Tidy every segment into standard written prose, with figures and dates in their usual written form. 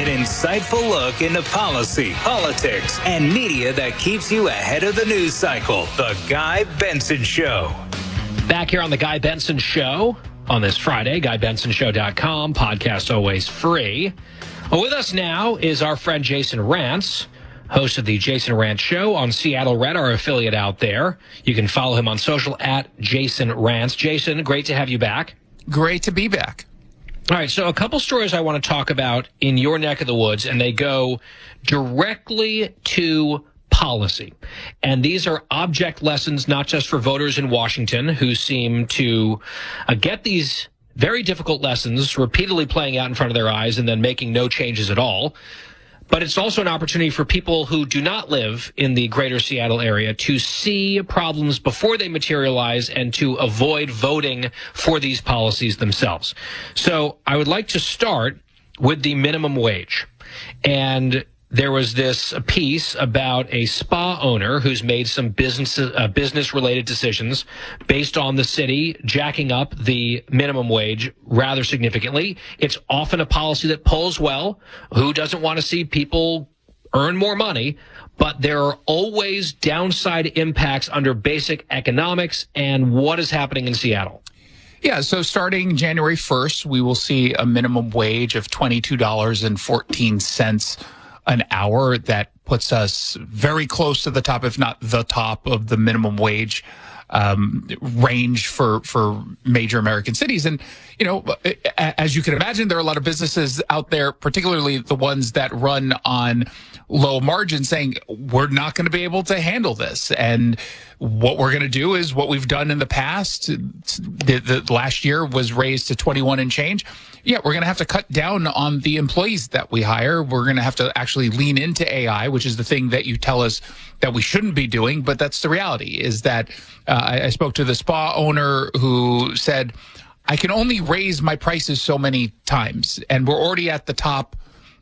An insightful look into policy, politics, and media that keeps you ahead of the news cycle. The Guy Benson Show. Back here on The Guy Benson Show on this Friday, GuyBensonShow.com, podcast always free. Well, with us now is our friend Jason Rantz, host of the Jason Rantz Show on Seattle Red, our affiliate out there. You can follow him on social at Jason Rantz. Jason, great to have you back. Great to be back. All right, so a couple stories I want to talk about in your neck of the woods, and they go directly to policy. And these are object lessons, not just for voters in Washington who seem to get these very difficult lessons repeatedly playing out in front of their eyes and then making no changes at all. But it's also an opportunity for people who do not live in the greater Seattle area to see problems before they materialize and to avoid voting for these policies themselves. So I would like to start with the minimum wage. And there was this piece about a spa owner who's made some business-related decisions based on the city jacking up the minimum wage rather significantly. It's often a policy that polls well. Who doesn't want to see people earn more money? But there are always downside impacts under basic economics and what is happening in Seattle. Yeah, so starting January 1st, we will see a minimum wage of $22.14 an hour. That puts us very close to the top, if not the top, of the minimum wage range for major American cities. And, you know, as you can imagine, there are a lot of businesses out there, particularly the ones that run on low margins, saying we're not going to be able to handle this. And what we're going to do is what we've done in the past. The last year was raised to 21 and change. Yeah, we're going to have to cut down on the employees that we hire. We're going to have to actually lean into AI, which is the thing that you tell us that we shouldn't be doing. But that's the reality, is that I spoke to the spa owner who said, I can only raise my prices so many times, and we're already at the top.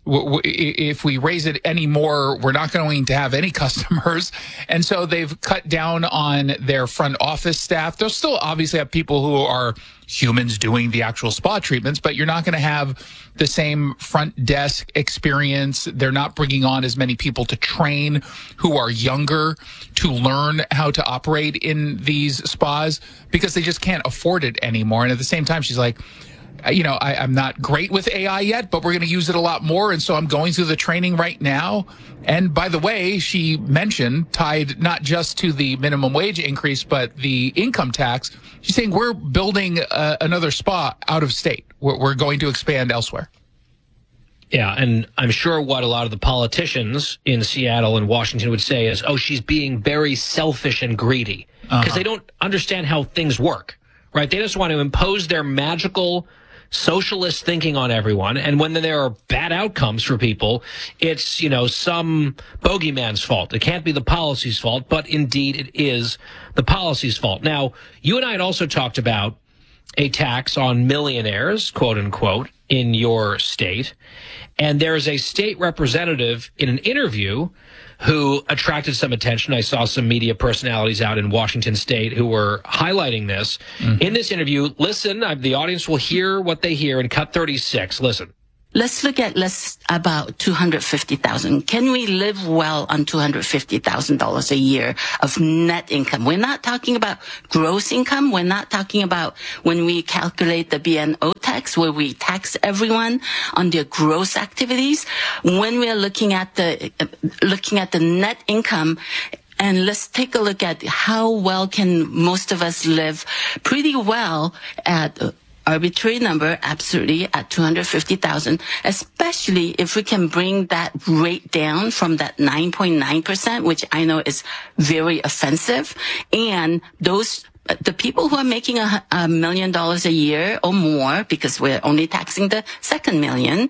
If we raise it any more, we're not going to have any customers. And so they've cut down on their front office staff. They'll still obviously have people who are humans doing the actual spa treatments, but you're not going to have the same front desk experience. They're not bringing on as many people to train who are younger to learn how to operate in these spas because they just can't afford it anymore. And at the same time, she's like, you know, I'm not great with AI yet, but we're going to use it a lot more. And so I'm going through the training right now. And by the way, she mentioned, tied not just to the minimum wage increase, but the income tax. She's saying we're building another spa out of state. We're going to expand elsewhere. Yeah, and I'm sure what a lot of the politicians in Seattle and Washington would say is, oh, she's being very selfish and greedy because they don't understand how things work, right? They just want to impose their magical socialist thinking on everyone. And when there are bad outcomes for people, it's, you know, some bogeyman's fault. It can't be the policy's fault, but indeed it is the policy's fault. Now, you and I had also talked about a tax on millionaires, quote unquote, in your state. And there's a state representative in an interview who attracted some attention. I saw some media personalities out in Washington state who were highlighting this. In this interview, listen, the audience will hear what they hear in cut 36. Listen. Let's look at about $250,000. Can we live well on $250,000 a year of net income? We're not talking about gross income. We're not talking about when we calculate the BNO tax, where we tax everyone on their gross activities. When we're looking at the net income, and let's take a look at how well can most of us live pretty well at arbitrary number, absolutely, at $250,000, especially if we can bring that rate down from that 9.9%, which I know is very offensive. And the people who are making $1 million a year or more, because we're only taxing the second million.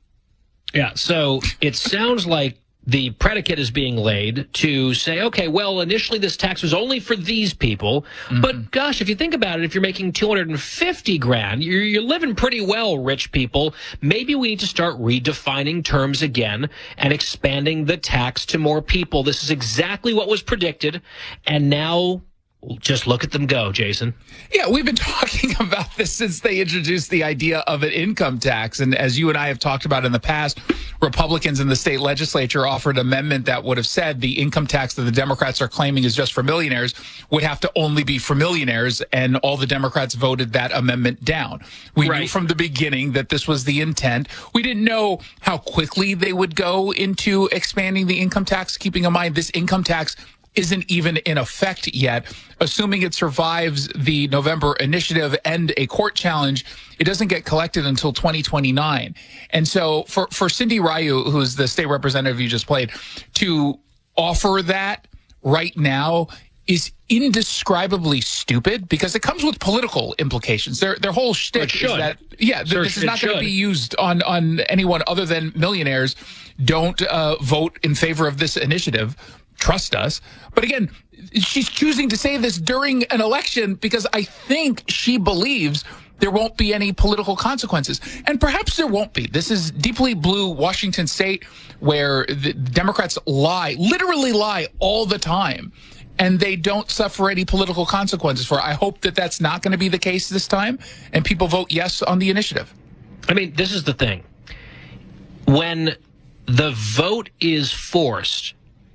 Yeah, so it sounds like the predicate is being laid to say, okay, well, initially this tax was only for these people, but gosh, if you think about it, if you're making $250,000, you're living pretty well, rich people. Maybe we need to start redefining terms again and expanding the tax to more people. This is exactly what was predicted, and now just look at them go, Jason. Yeah, we've been talking about this since they introduced the idea of an income tax. And as you and I have talked about in the past, Republicans in the state legislature offered an amendment that would have said the income tax that the Democrats are claiming is just for millionaires would have to only be for millionaires, and all the Democrats voted that amendment down. We knew from the beginning that this was the intent. We didn't know how quickly they would go into expanding the income tax, keeping in mind this income tax isn't even in effect yet. Assuming it survives the November initiative and a court challenge, it doesn't get collected until 2029. And so for Cindy Ryu, who's the state representative you just played, to offer that right now is indescribably stupid because it comes with political implications. Their whole shtick is that, this is not going to be used on anyone other than millionaires. Don't vote in favor of this initiative. Trust us. But again, she's choosing to say this during an election because I think she believes there won't be any political consequences. And perhaps there won't be. This is deeply blue Washington state where the Democrats lie, literally lie all the time, and they don't suffer any political consequences for it. I hope that that's not going to be the case this time, and people vote yes on the initiative. I mean, this is the thing. When the vote is forced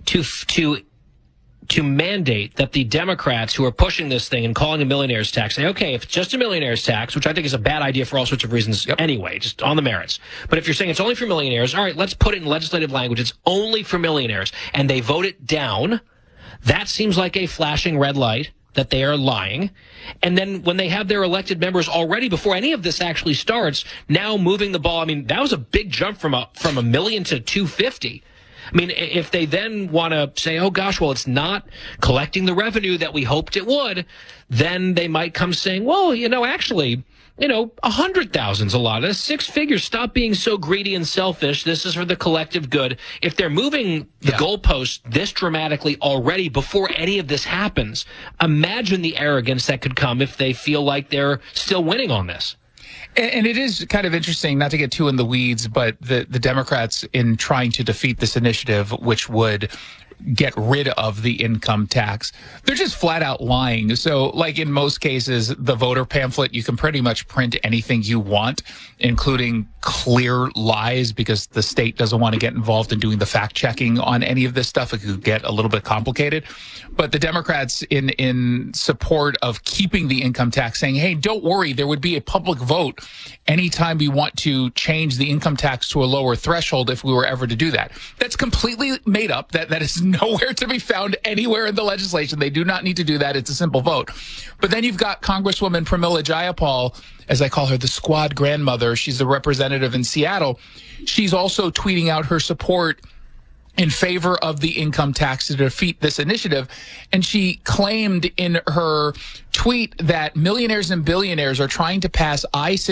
to mandate that the Democrats who are pushing this thing and calling a millionaire's tax say, okay, if it's just a millionaire's tax, which I think is a bad idea for all sorts of reasons anyway, just on the merits. But if you're saying it's only for millionaires, all right, let's put it in legislative language. It's only for millionaires. And they vote it down. That seems like a flashing red light that they are lying. And then when they have their elected members already, before any of this actually starts, now moving the ball, I mean, that was a big jump from a million to 250. I mean, if they then want to say, oh, gosh, well, it's not collecting the revenue that we hoped it would, then they might come saying, well, actually, 100,000's a lot. That's 6 figures. Stop being so greedy and selfish. This is for the collective good. If they're moving the goalposts this dramatically already before any of this happens, imagine the arrogance that could come if they feel like they're still winning on this. And it is kind of interesting, not to get too in the weeds, but the Democrats, in trying to defeat this initiative, which would get rid of the income tax, they're just flat out lying. So like in most cases, the voter pamphlet, you can pretty much print anything you want, including clear lies, because the state doesn't want to get involved in doing the fact checking on any of this stuff. It could get a little bit complicated. But the Democrats in support of keeping the income tax saying, hey, don't worry, there would be a public vote anytime we want to change the income tax to a lower threshold if we were ever to do that. That's completely made up. That is nowhere to be found anywhere in the legislation. They do not need to do that. It's a simple vote. But then you've got Congresswoman Pramila Jayapal, as I call her, the squad grandmother. She's the representative in Seattle. She's also tweeting out her support in favor of the income tax to defeat this initiative. And she claimed in her tweet that millionaires and billionaires are trying to pass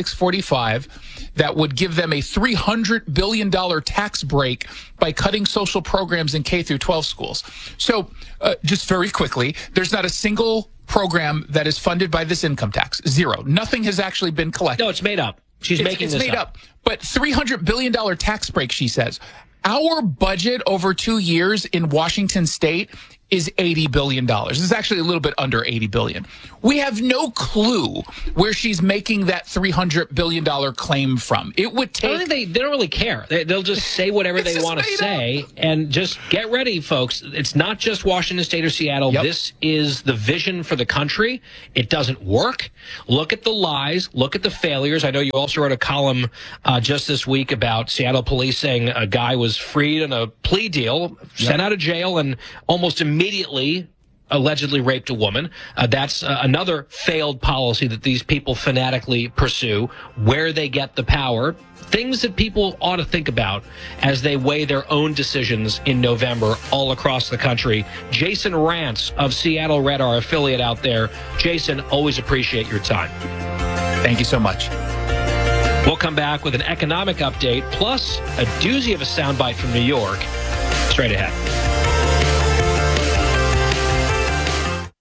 I-645 that would give them a $300 billion tax break by cutting social programs in K through 12 schools. So just very quickly, there's not a single program that is funded by this income tax. Zero. Nothing has actually been collected. No, it's made up. She's making this made up. But $300 billion tax break, she says. Our budget over 2 years in Washington state is $80 billion. This is actually a little bit under $80 billion. We have no clue where she's making that $300 billion claim from. It would take... I think they don't really care. They'll just say whatever they want to say. And just get ready, folks. It's not just Washington State or Seattle. Yep. This is the vision for the country. It doesn't work. Look at the lies. Look at the failures. I know you also wrote a column just this week about Seattle police saying a guy was freed on a plea deal, sent out of jail, and almost immediately allegedly raped a woman. That's another failed policy that these people fanatically pursue, where they get the power. Things that people ought to think about as they weigh their own decisions in November all across the country. Jason Rantz of Seattle Red, our affiliate out there. Jason, always appreciate your time. Thank you so much. We'll come back with an economic update, plus a doozy of a soundbite from New York. Straight ahead.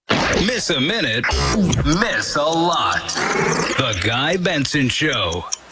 Miss a minute, miss a lot. The Guy Benson Show.